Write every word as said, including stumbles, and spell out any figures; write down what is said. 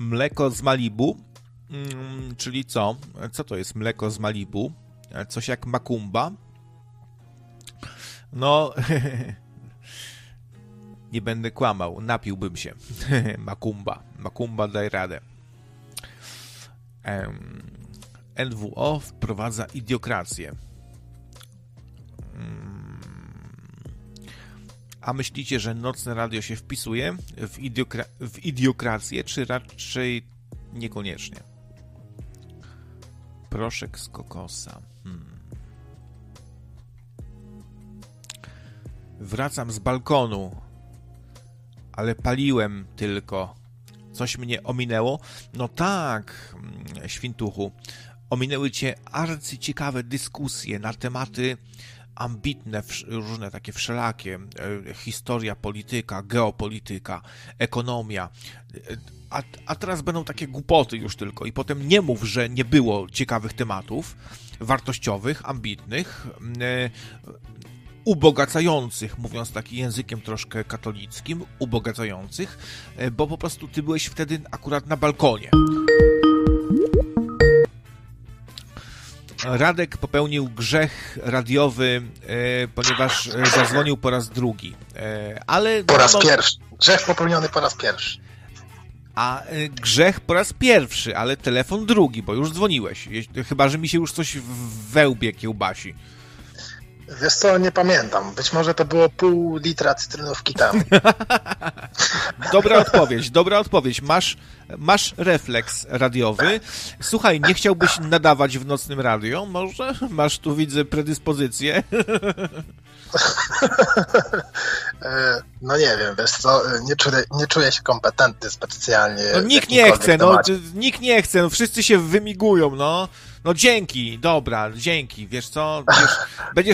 Mleko z Malibu, mm, czyli co? Co to jest mleko z Malibu? Coś jak Makumba? No, nie będę kłamał, napiłbym się. Makumba, Makumba daj radę. N W O wprowadza idiokrację. A myślicie, że Nocne Radio się wpisuje w, idiokra- w idiokrację, czy raczej niekoniecznie? Proszek z kokosa. Hmm. Wracam z balkonu, ale paliłem tylko. Coś mnie ominęło? No tak, świntuchu. Ominęły cię arcyciekawe dyskusje na tematy ambitne, różne takie wszelakie. Historia, polityka, geopolityka, ekonomia. A, a teraz będą takie głupoty już tylko. I potem nie mów, że nie było ciekawych tematów, wartościowych, ambitnych, ubogacających, mówiąc takim językiem troszkę katolickim, ubogacających, bo po prostu ty byłeś wtedy akurat na balkonie. Radek popełnił grzech radiowy, e, ponieważ zadzwonił po raz drugi. E, ale po raz no, pierwszy. Grzech popełniony po raz pierwszy. A e, grzech po raz pierwszy, ale telefon drugi, bo już dzwoniłeś. Chyba że mi się już coś w wełbie kiełbasi. Wiesz co, nie pamiętam. Być może to było pół litra cytrynówki temu. Dobra odpowiedź, dobra odpowiedź. Masz, masz refleks radiowy. Słuchaj, nie chciałbyś nadawać w Nocnym Radio? Może? Masz tu, widzę, predyspozycję. No nie wiem, wiesz co, nie czuję, nie czuję się kompetentny specjalnie. No nikt nie chce, no, nikt nie chce, no, wszyscy się wymigują, no. No dzięki, dobra, dzięki, wiesz co, będziesz, będziesz